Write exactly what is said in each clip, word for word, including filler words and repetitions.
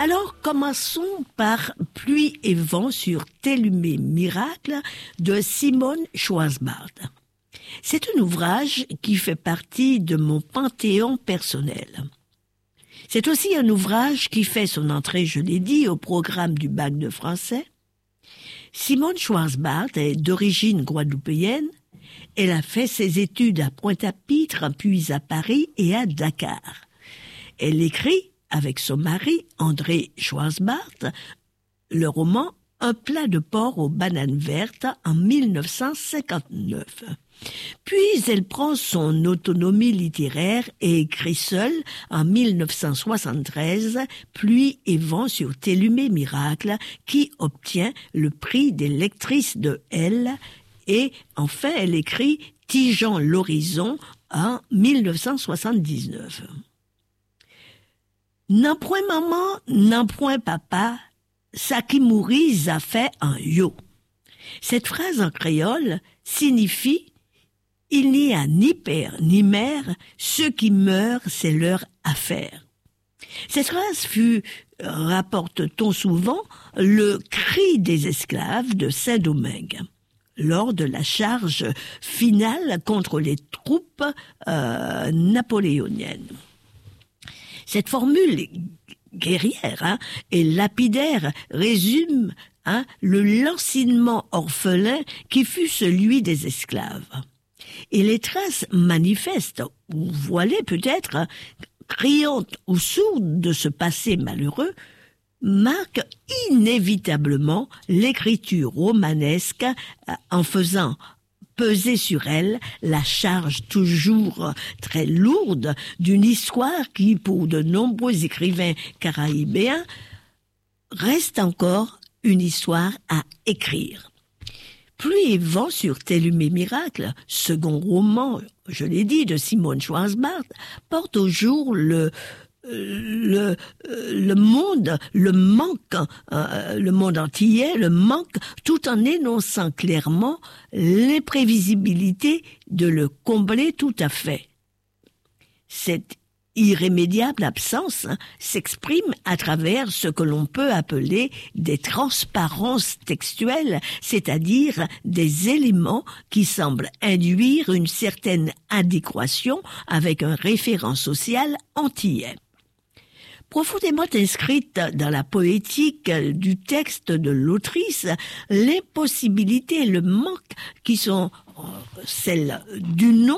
Alors, commençons par Pluie et vent sur Tellumé Miracle de Simone Schwarzbard. C'est un ouvrage qui fait partie de mon panthéon personnel. C'est aussi un ouvrage qui fait son entrée, je l'ai dit, au programme du bac de français. Simone Schwarzbard est d'origine guadeloupéenne. Elle a fait ses études à Pointe-à-Pitre, puis à Paris et à Dakar. Elle écrit, avec son mari, André Schwarzbard, le roman « Un plat de porc aux bananes vertes » en mille neuf cent cinquante-neuf. Puis elle prend son autonomie littéraire et écrit seule en mille neuf cent soixante-treize « Pluie et vent sur Tellumé Miracle » qui obtient le prix des lectrices de Elle. Et enfin elle écrit « Tigeant l'horizon » en mille neuf cent soixante-dix-neuf. N'en point maman, n'en point papa, ça qui mourit, ça fait un yo. Cette phrase en créole signifie « Il n'y a ni père ni mère, ceux qui meurent, c'est leur affaire ». Cette phrase fut, rapporte-t-on souvent, le cri des esclaves de Saint-Domingue lors de la charge finale contre les troupes euh, napoléoniennes. Cette formule guerrière hein, et lapidaire résume hein, le lancinement orphelin qui fut celui des esclaves. Et les traces manifestes, ou voilées peut-être, criantes ou sourdes de ce passé malheureux, marquent inévitablement l'écriture romanesque en faisant peser sur elle la charge toujours très lourde d'une histoire qui, pour de nombreux écrivains caraïbéens, reste encore une histoire à écrire. Pluie et vent sur Tellumé Miracle, second roman, je l'ai dit, de Simone Schwarzbard, porte au jour le le le monde, le manque, euh, le monde antillais, le manque, tout en énonçant clairement l'imprévisibilité de le combler tout à fait. Cette irrémédiable absence hein, s'exprime à travers ce que l'on peut appeler des transparences textuelles, c'est-à-dire des éléments qui semblent induire une certaine adéquation avec un référent social antillais. Profondément inscrite dans la poétique du texte de l'autrice, l'impossibilité et le manque qui sont celles du nom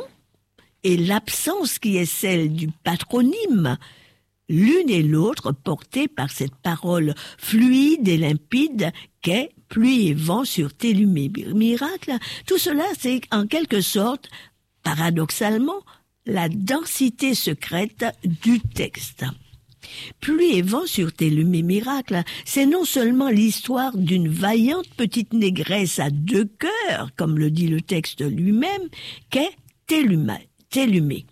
et l'absence qui est celle du patronyme, l'une et l'autre portées par cette parole fluide et limpide qu'est Pluie et vent sur Tellumé Miracle, tout cela c'est en quelque sorte, paradoxalement, la densité secrète du texte. Pluie et vent sur Tellumé Miracle, c'est non seulement l'histoire d'une vaillante petite négresse à deux cœurs, comme le dit le texte lui-même, qu'est Tellumé. Tellumé.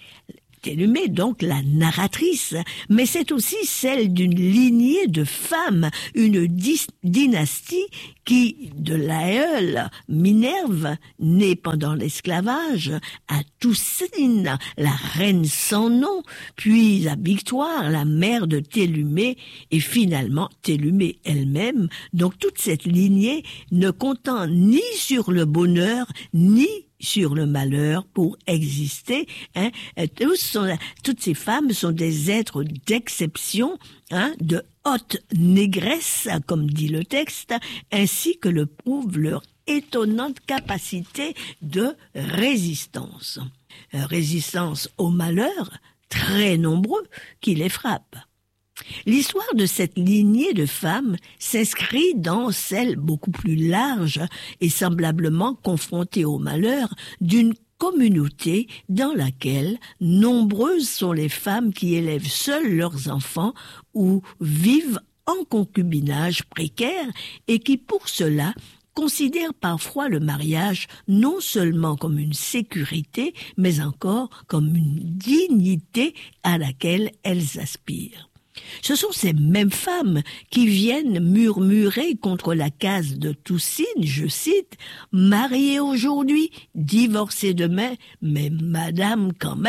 Tellumé, donc la narratrice, mais c'est aussi celle d'une lignée de femmes, une dis- dynastie qui, de l'aïeule Minerve, née pendant l'esclavage, à Toussine, la reine sans nom, puis à Victoire, la mère de Tellumé, et finalement Tellumé elle-même. Donc toute cette lignée ne comptant ni sur le bonheur, ni sur le malheur pour exister. Hein. Tous sont, toutes ces femmes sont des êtres d'exception, hein, de haute négresse, comme dit le texte, ainsi que le prouve leur étonnante capacité de résistance. Résistance au malheur, très nombreux, qui les frappent. L'histoire de cette lignée de femmes s'inscrit dans celle beaucoup plus large et semblablement confrontée au malheur d'une communauté dans laquelle nombreuses sont les femmes qui élèvent seules leurs enfants ou vivent en concubinage précaire et qui pour cela considèrent parfois le mariage non seulement comme une sécurité, mais encore comme une dignité à laquelle elles aspirent. Ce sont ces mêmes femmes qui viennent murmurer contre la case de Toussine, je cite, « Mariée aujourd'hui, divorcée demain, mais madame quand même ».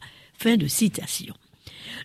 Fin de citation.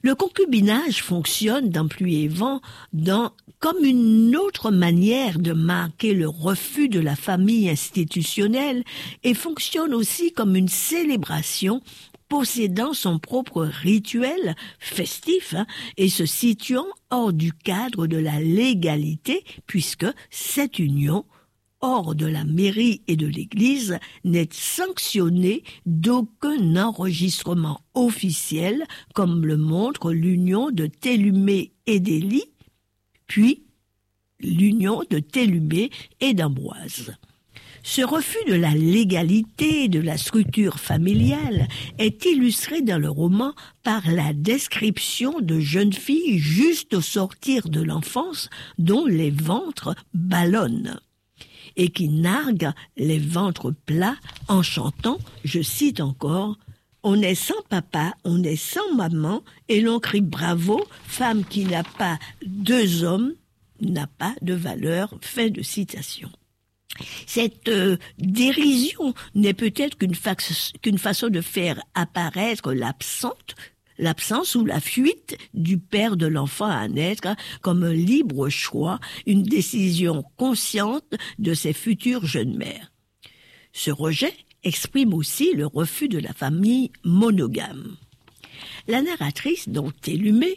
Le concubinage fonctionne dans Pluie et Vent dans, comme une autre manière de marquer le refus de la famille institutionnelle et fonctionne aussi comme une célébration possédant son propre rituel festif hein, et se situant hors du cadre de la légalité puisque cette union hors de la mairie et de l'Église, n'est sanctionné d'aucun enregistrement officiel, comme le montre l'union de Télumé et d'Élie, puis l'union de Télumé et d'Ambroise. Ce refus de la légalité de la structure familiale est illustré dans le roman par la description de jeunes filles juste au sortir de l'enfance dont les ventres ballonnent et qui narguent les ventres plats en chantant, je cite encore, « On est sans papa, on est sans maman, et l'on crie bravo, femme qui n'a pas deux hommes, n'a pas de valeur. » Fin de citation. Cette euh, dérision n'est peut-être qu'une, fa- qu'une façon de faire apparaître l'absente, l'absence ou la fuite du père de l'enfant à naître comme un libre choix, une décision consciente de ses futures jeunes mères. Ce rejet exprime aussi le refus de la famille monogame. La narratrice, donc Télumé,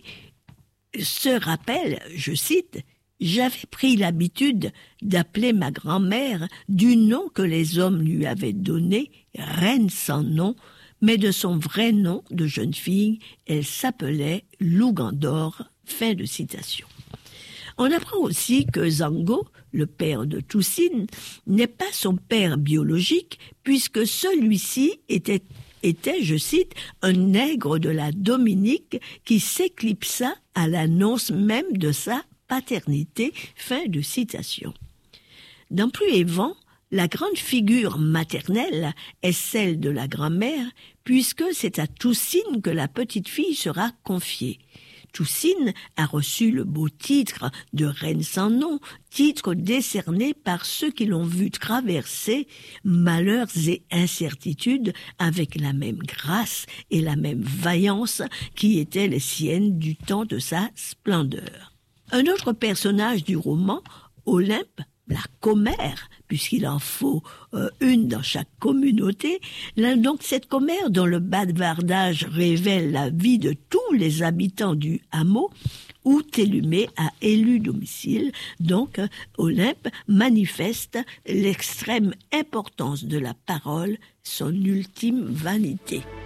se rappelle, je cite, « J'avais pris l'habitude d'appeler ma grand-mère du nom que les hommes lui avaient donné, reine sans nom, mais de son vrai nom de jeune fille, elle s'appelait Lougandor. » Fin de citation. On apprend aussi que Zango, le père de Toussine, n'est pas son père biologique, puisque celui-ci était, était, je cite, un nègre de la Dominique qui s'éclipsa à l'annonce même de sa paternité. Fin de citation. Dans Pluie et Vent, la grande figure maternelle est celle de la grand-mère, puisque c'est à Toussine que la petite fille sera confiée. Toussine a reçu le beau titre de reine sans nom, titre décerné par ceux qui l'ont vu traverser malheurs et incertitudes avec la même grâce et la même vaillance qui étaient les siennes du temps de sa splendeur. Un autre personnage du roman, Olympe, la commère, puisqu'il en faut euh, une dans chaque communauté, là, donc cette commère dont le bavardage révèle la vie de tous les habitants du hameau, où Télumé a élu domicile, donc euh, Olympe manifeste l'extrême importance de la parole, son ultime vanité.